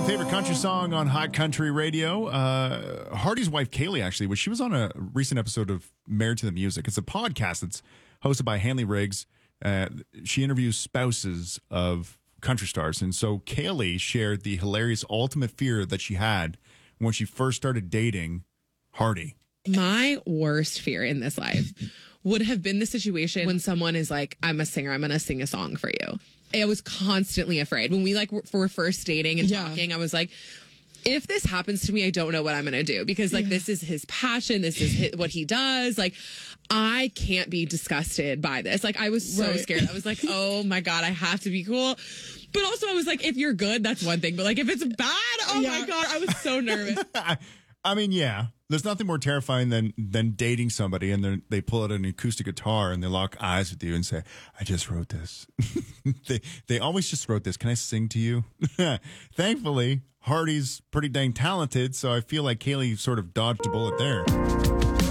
Favorite country song on Hot Country Radio. Hardy's wife, Kaylee, actually, she was on a recent episode of Married to the Music. It's a podcast that's hosted by Hanley Riggs. She interviews spouses of country stars. And so Kaylee shared the hilarious ultimate fear that she had when she first started dating Hardy. My worst fear in this life would have been the situation when someone is like, I'm a singer, I'm going to sing a song for you. I was constantly afraid. When we were first dating and talking, I was like, if this happens to me, I don't know what I'm going to do because this is his passion. This is what he does. Like, I can't be disgusted by this. Like, I was so scared. I was like, oh my God, I have to be cool. But also I was like, if you're good, that's one thing. But like, if it's bad, oh my God, I was so nervous. I mean, yeah, there's nothing more terrifying than dating somebody and then they pull out an acoustic guitar and they lock eyes with you and say, I just wrote this. They always just wrote this. Can I sing to you? Thankfully, Hardy's pretty dang talented, so I feel like Kaylee sort of dodged a bullet there.